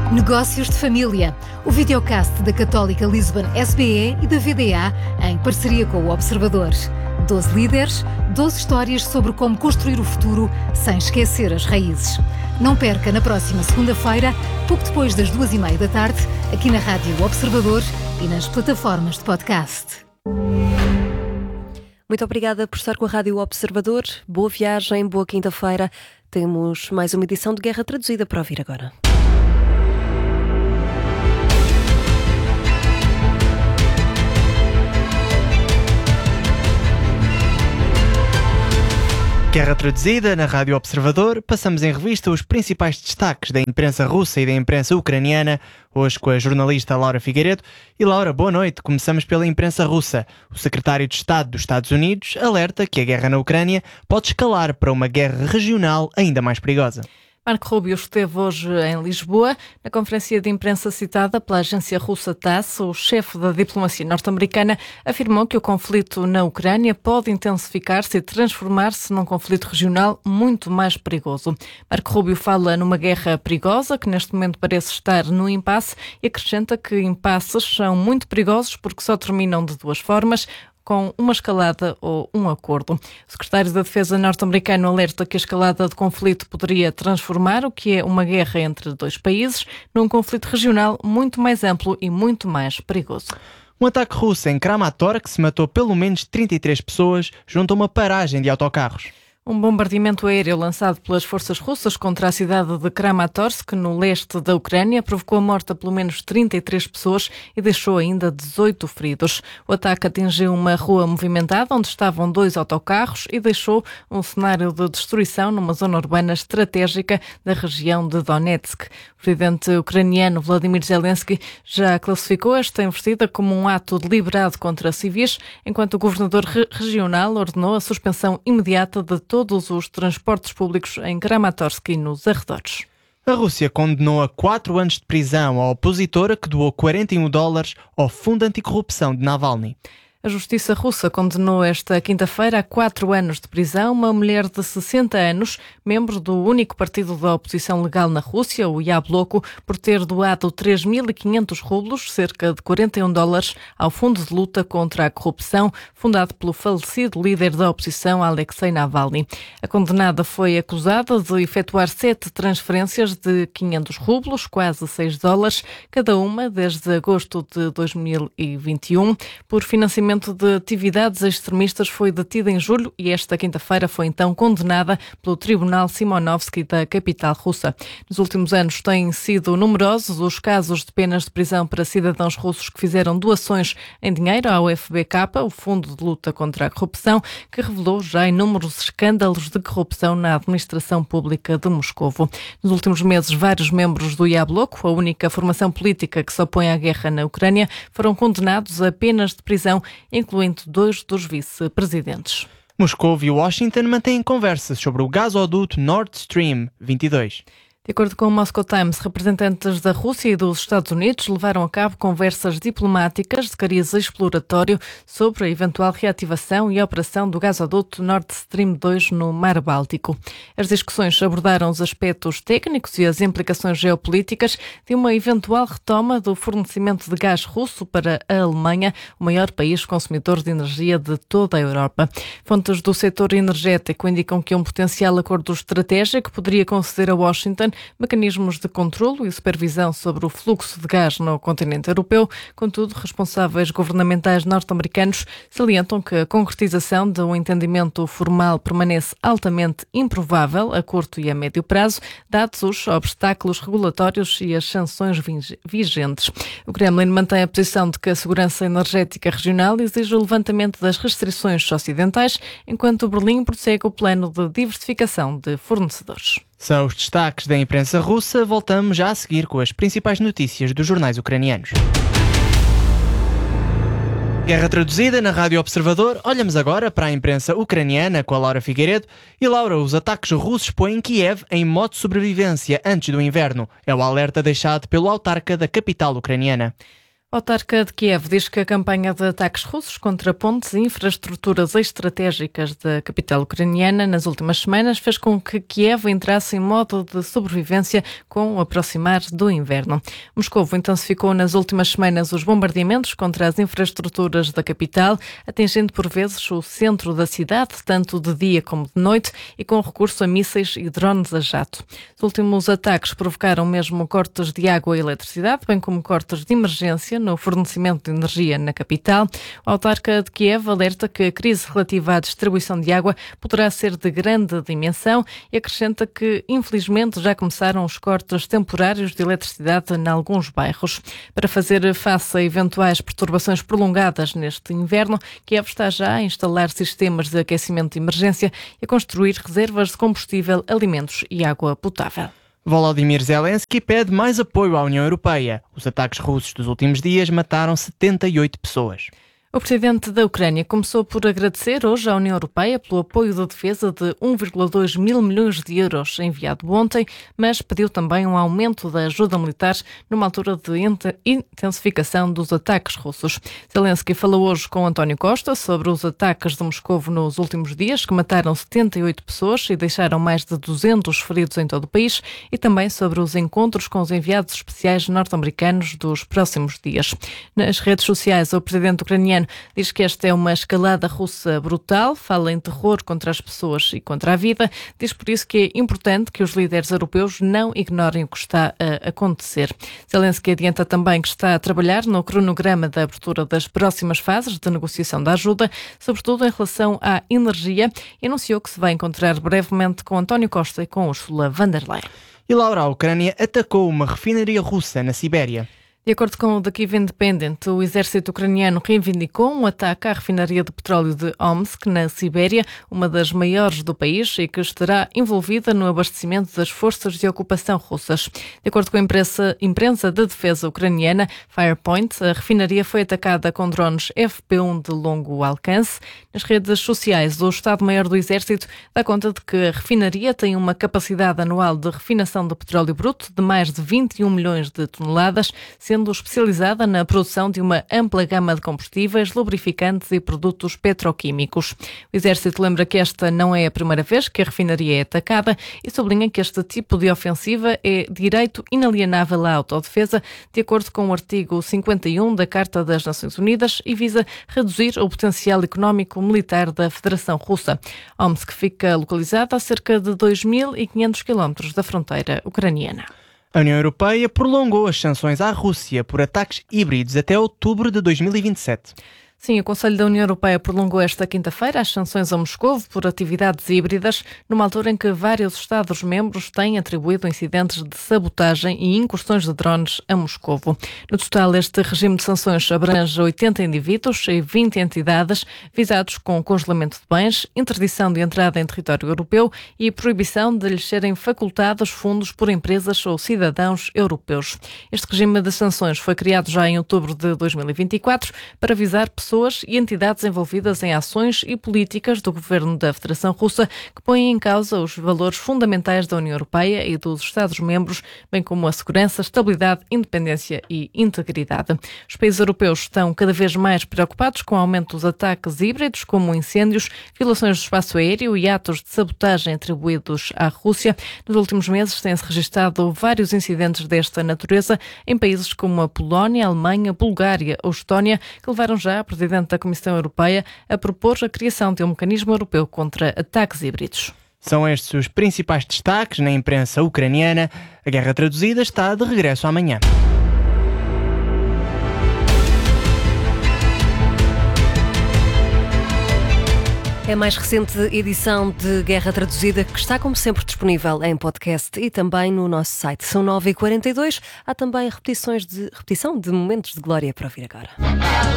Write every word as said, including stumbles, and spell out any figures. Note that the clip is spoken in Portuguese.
Negócios de Família, o videocast da Católica Lisbon S B E e da V D A em parceria com o Observador. doze líderes, doze histórias sobre como construir o futuro sem esquecer as raízes. Não perca na próxima segunda-feira, pouco depois das duas e meia da tarde, aqui na Rádio Observador e nas plataformas de podcast. Muito obrigada por estar com a Rádio Observador. Boa viagem, boa quinta-feira. Temos mais uma edição de Guerra Traduzida para ouvir agora. Guerra Traduzida na Rádio Observador, passamos em revista os principais destaques da imprensa russa e da imprensa ucraniana, hoje com a jornalista Laura Figueiredo. E Laura, boa noite. Começamos pela imprensa russa. O secretário de Estado dos Estados Unidos alerta que a guerra na Ucrânia pode escalar para uma guerra regional ainda mais perigosa. Marco Rubio esteve hoje em Lisboa. Na conferência de imprensa citada pela agência russa TASS, o chefe da diplomacia norte-americana afirmou que o conflito na Ucrânia pode intensificar-se e transformar-se num conflito regional muito mais perigoso. Marco Rubio fala numa guerra perigosa que neste momento parece estar no impasse e acrescenta que impasses são muito perigosos porque só terminam de duas formas: com uma escalada ou um acordo. O secretário da Defesa norte-americano alerta que a escalada de conflito poderia transformar o que é uma guerra entre dois países num conflito regional muito mais amplo e muito mais perigoso. Um ataque russo em Kramatorsk matou pelo menos trinta e três pessoas junto a uma paragem de autocarros. Um bombardeamento aéreo lançado pelas forças russas contra a cidade de Kramatorsk, no leste da Ucrânia, provocou a morte a pelo menos trinta e três pessoas e deixou ainda dezoito feridos. O ataque atingiu uma rua movimentada onde estavam dois autocarros e deixou um cenário de destruição numa zona urbana estratégica da região de Donetsk. O presidente ucraniano Volodymyr Zelensky já classificou esta investida como um ato deliberado contra civis, enquanto o governador re- regional ordenou a suspensão imediata de todos os transportes públicos em Kramatorsk e nos arredores. A Rússia condenou a quatro anos de prisão a opositora que doou quarenta e um dólares ao Fundo Anticorrupção de Navalny. A justiça russa condenou esta quinta-feira a quatro anos de prisão uma mulher de sessenta anos, membro do único partido da oposição legal na Rússia, o Yabloko, por ter doado três mil e quinhentos rublos, cerca de quarenta e um dólares, ao Fundo de Luta contra a Corrupção, fundado pelo falecido líder da oposição, Alexei Navalny. A condenada foi acusada de efetuar sete transferências de quinhentos rublos, quase seis dólares, cada uma desde agosto de dois mil e vinte e um, por financiamento de atividades extremistas. Foi detida em julho e esta quinta-feira foi então condenada pelo Tribunal Simonovsky da capital russa. Nos últimos anos têm sido numerosos os casos de penas de prisão para cidadãos russos que fizeram doações em dinheiro ao F B K, o Fundo de Luta contra a Corrupção, que revelou já inúmeros escândalos de corrupção na administração pública de Moscovo. Nos últimos meses, vários membros do Yabloko, a única formação política que se opõe à guerra na Ucrânia, foram condenados a penas de prisão, incluindo dois dos vice-presidentes. Moscou e Washington mantêm conversas sobre o gasoduto Nord Stream vinte e dois. De acordo com o Moscow Times, representantes da Rússia e dos Estados Unidos levaram a cabo conversas diplomáticas de cariz exploratório sobre a eventual reativação e operação do gasoduto Nord Stream dois no Mar Báltico. As discussões abordaram os aspectos técnicos e as implicações geopolíticas de uma eventual retoma do fornecimento de gás russo para a Alemanha, o maior país consumidor de energia de toda a Europa. Fontes do setor energético indicam que um potencial acordo estratégico poderia conceder a Washington mecanismos de controlo e supervisão sobre o fluxo de gás no continente europeu. Contudo, responsáveis governamentais norte-americanos salientam que a concretização de um entendimento formal permanece altamente improvável a curto e a médio prazo, dados os obstáculos regulatórios e as sanções vigentes. O Kremlin mantém a posição de que a segurança energética regional exige o levantamento das restrições ocidentais, enquanto Berlim prossegue o plano de diversificação de fornecedores. São os destaques da imprensa russa. Voltamos já a seguir com as principais notícias dos jornais ucranianos. Guerra Traduzida na Rádio Observador. Olhamos agora para a imprensa ucraniana com a Laura Figueiredo. E Laura, os ataques russos põem Kiev em modo de sobrevivência antes do inverno. É o alerta deixado pelo autarca da capital ucraniana. O autarca de Kiev diz que a campanha de ataques russos contra pontes e infraestruturas estratégicas da capital ucraniana nas últimas semanas fez com que Kiev entrasse em modo de sobrevivência com o aproximar do inverno. Moscou intensificou nas últimas semanas os bombardeamentos contra as infraestruturas da capital, atingindo por vezes o centro da cidade, tanto de dia como de noite, e com recurso a mísseis e drones a jato. Os últimos ataques provocaram mesmo cortes de água e eletricidade, bem como cortes de emergência no fornecimento de energia na capital. O autarca de Kiev alerta que a crise relativa à distribuição de água poderá ser de grande dimensão e acrescenta que, infelizmente, já começaram os cortes temporários de eletricidade em alguns bairros. Para fazer face a eventuais perturbações prolongadas neste inverno, Kiev está já a instalar sistemas de aquecimento de emergência e a construir reservas de combustível, alimentos e água potável. Volodymyr Zelensky pede mais apoio à União Europeia. Os ataques russos dos últimos dias mataram setenta e oito pessoas. O presidente da Ucrânia começou por agradecer hoje à União Europeia pelo apoio de defesa de um vírgula dois mil milhões de euros enviado ontem, mas pediu também um aumento da ajuda militar numa altura de intensificação dos ataques russos. Zelensky falou hoje com António Costa sobre os ataques de Moscou nos últimos dias, que mataram setenta e oito pessoas e deixaram mais de duzentos feridos em todo o país, e também sobre os encontros com os enviados especiais norte-americanos dos próximos dias. Nas redes sociais, o presidente ucraniano diz que esta é uma escalada russa brutal, fala em terror contra as pessoas e contra a vida, diz por isso que é importante que os líderes europeus não ignorem o que está a acontecer. Zelensky adianta também que está a trabalhar no cronograma da abertura das próximas fases de negociação da ajuda, sobretudo em relação à energia, e anunciou que se vai encontrar brevemente com António Costa e com Ursula von der Leyen. E Laura, a Ucrânia atacou uma refinaria russa na Sibéria. De acordo com o The Kyiv Independent, o exército ucraniano reivindicou um ataque à refinaria de petróleo de Omsk, na Sibéria, uma das maiores do país e que estará envolvida no abastecimento das forças de ocupação russas. De acordo com a imprensa, imprensa de defesa ucraniana Firepoint, a refinaria foi atacada com drones F P um de longo alcance. Nas redes sociais, o Estado-Maior do Exército dá conta de que a refinaria tem uma capacidade anual de refinação de petróleo bruto de mais de vinte e um milhões de toneladas, sendo especializada na produção de uma ampla gama de combustíveis, lubrificantes e produtos petroquímicos. O Exército lembra que esta não é a primeira vez que a refinaria é atacada e sublinha que este tipo de ofensiva é direito inalienável à autodefesa, de acordo com o artigo cinquenta e um da Carta das Nações Unidas, e visa reduzir o potencial económico militar da Federação Russa. Omsk fica localizada a cerca de dois mil e quinhentos quilómetros da fronteira ucraniana. A União Europeia prolongou as sanções à Rússia por ataques híbridos até outubro de dois mil e vinte e sete. Sim, o Conselho da União Europeia prolongou esta quinta-feira as sanções a Moscou por atividades híbridas, numa altura em que vários Estados-membros têm atribuído incidentes de sabotagem e incursões de drones a Moscou. No total, este regime de sanções abrange oitenta indivíduos e vinte entidades visados com congelamento de bens, interdição de entrada em território europeu e proibição de lhes serem facultados fundos por empresas ou cidadãos europeus. Este regime de sanções foi criado já em outubro de dois mil e vinte e quatro para visar pessoas pessoas e entidades envolvidas em ações e políticas do governo da Federação Russa que põem em causa os valores fundamentais da União Europeia e dos Estados-membros, bem como a segurança, estabilidade, independência e integridade. Os países europeus estão cada vez mais preocupados com o aumento dos ataques híbridos, como incêndios, violações do espaço aéreo e atos de sabotagem atribuídos à Rússia. Nos últimos meses têm-se registrado vários incidentes desta natureza em países como a Polónia, a Alemanha, a Bulgária ou a Estónia, que levaram já a Presidente da Comissão Europeia a propor a criação de um mecanismo europeu contra ataques híbridos. São estes os principais destaques na imprensa ucraniana. A Guerra Traduzida está de regresso amanhã. É a mais recente edição de Guerra Traduzida, que está, como sempre, disponível em podcast e também no nosso site. São nove e quarenta e dois. Há também repetições de, repetição de momentos de glória para ouvir agora.